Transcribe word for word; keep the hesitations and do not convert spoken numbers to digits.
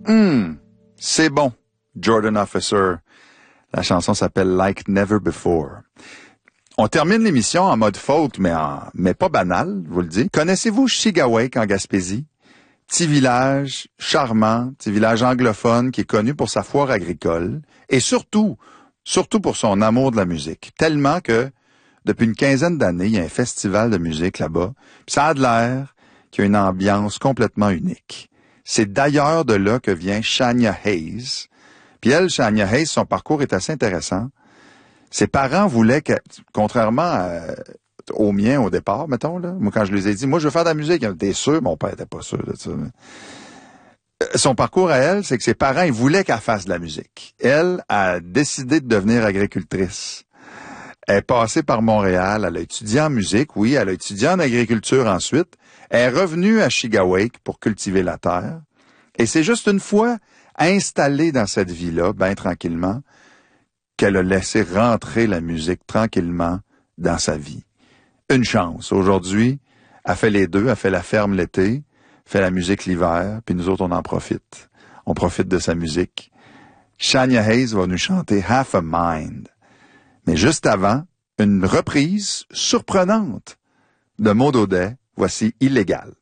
Hum, c'est bon, Jordan Officer. La chanson s'appelle Like Never Before. On termine l'émission en mode folk, mais, en, mais pas banal, je vous le dis. Connaissez-vous Chigawake en Gaspésie? Petit village charmant, petit village anglophone qui est connu pour sa foire agricole et surtout, surtout pour son amour de la musique. Tellement que, depuis une quinzaine d'années, il y a un festival de musique là-bas. Puis ça a de l'air qu'il y a une ambiance complètement unique. C'est d'ailleurs de là que vient Shania Hayes. Puis elle, Shania Hayes, son parcours est assez intéressant. Ses parents voulaient que, contrairement à, au mien au départ, mettons, là, moi quand je les ai dit, moi je veux faire de la musique, t'es sûr? Mon père était pas sûr de ça. Son parcours à elle, c'est que ses parents, ils voulaient qu'elle fasse de la musique. Elle a décidé de devenir agricultrice. Elle est passée par Montréal, elle a étudié en musique, oui, elle a étudié en agriculture ensuite. Elle est revenue à Chigawake pour cultiver la terre. Et c'est juste une fois installée dans cette vie-là, bien tranquillement, qu'elle a laissé rentrer la musique tranquillement dans sa vie. Une chance. Aujourd'hui, elle fait les deux, elle fait la ferme l'été, fait la musique l'hiver, puis nous autres, on en profite. On profite de sa musique. Shania Hayes va nous chanter Half a Mind. Mais juste avant, une reprise surprenante de Maud Audet, voici Illégal.